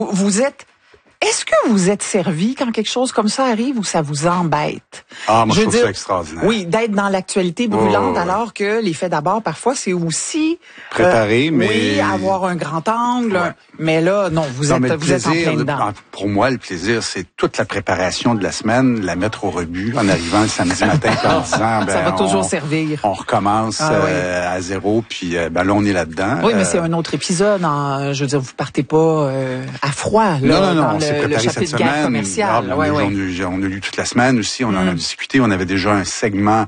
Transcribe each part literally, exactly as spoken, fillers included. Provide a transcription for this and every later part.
Vous êtes... Est-ce que vous êtes servi quand quelque chose comme ça arrive ou ça vous embête? Ah, moi, je, je trouve dire, ça extraordinaire. Oui, d'être dans l'actualité brûlante, oh, alors que les faits d'abord, parfois, c'est aussi... Préparer, euh, mais... Oui, avoir un grand angle. Ouais. Mais là, non, vous, non, êtes, vous plaisir, êtes en plein dedans. Pour moi, le plaisir, c'est toute la préparation de la semaine, la mettre au rebut en arrivant le samedi matin en disant... Ben, ça va toujours on, servir. On recommence ah, euh, oui. à zéro, puis euh, ben là, on est là-dedans. Oui, mais euh, c'est un autre épisode. En, je veux dire, vous partez pas euh, à froid, là, non, non, non, dans on s'est le, préparé le chapitre cette de guerre semaine. commerciale. Ah, ben, ouais, on, ouais. a, on, a, on a lu toute la semaine aussi, on mm. en a discuté, on avait déjà un segment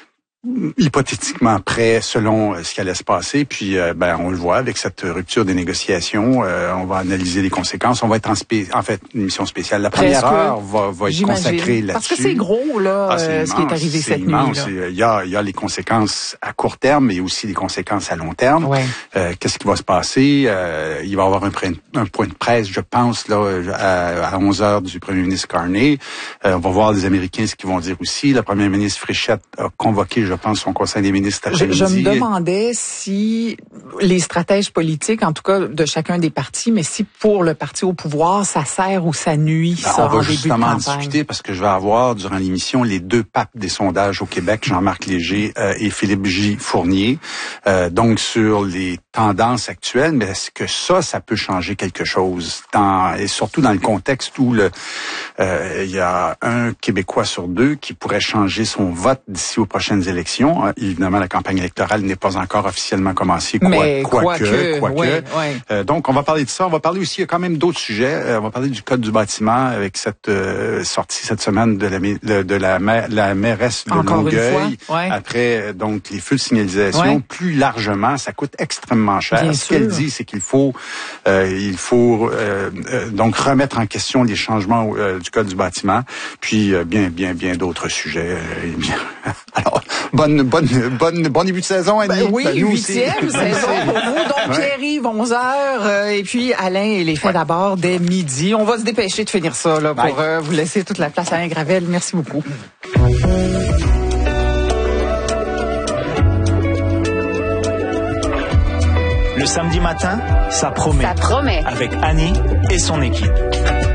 hypothétiquement prêt selon ce qui allait se passer, puis euh, ben on le voit avec cette rupture des négociations, euh, on va analyser les conséquences, on va être en, spé- en fait une mission spéciale. La première Presque, heure va, va être consacrée là-dessus. Parce que c'est gros là, ah, c'est euh, immense, ce qui est arrivé c'est cette immense. nuit. Il y a, il y a les conséquences à court terme, mais aussi les conséquences à long terme. Ouais. Euh, qu'est-ce qui va se passer? Euh, il va y avoir un, un point de presse, je pense, là à, à onze heures du premier ministre Carney. Euh, on va voir les Américains ce qu'ils vont dire aussi. Le premier ministre Frichette a convoqué, je pense, son conseil des ministres je, je me demandais si les stratèges politiques, en tout cas de chacun des partis, mais si pour le parti au pouvoir, ça sert ou ça nuit, ben, ça, on va en justement début de campagne. discuter parce que je vais avoir, durant l'émission, les deux papes des sondages au Québec, Jean-Marc Léger euh, et Philippe J. Fournier, euh, donc sur les tendances actuelles, mais est-ce que ça, ça peut changer quelque chose? Dans, et surtout dans le contexte où le euh, il y a un Québécois sur deux qui pourrait changer son vote d'ici aux prochaines élections. Euh, évidemment, la campagne électorale n'est pas encore officiellement commencée, quoi, mais quoi, quoi que, que, quoi ouais, que. Ouais. Euh, donc, on va parler de ça. On va parler aussi, il y a quand même d'autres sujets. Euh, on va parler du code du bâtiment avec cette euh, sortie cette semaine de la de, de la, la mairesse de encore Longueuil. Ouais. Après, donc, les feux de signalisation, ouais. plus largement, ça coûte extrêmement cher. Bien Ce sûr. qu'elle dit, c'est qu'il faut, euh, il faut euh, euh, donc remettre en question les changements euh, du code du bâtiment, puis euh, bien, bien, bien d'autres sujets. Euh, bien. Alors, bonne, bonne, bonne, bon début de saison, Annie. Ben oui, ben, huitième saison pour vous. Donc, Pierre-Yves, onze heures, euh, et puis Alain et les faits ouais. d'abord dès midi. On va se dépêcher de finir ça là pour euh, vous laisser toute la place à Alain Gravel. Merci beaucoup. Le samedi matin, ça promet. Ça promet. Avec Annie et son équipe.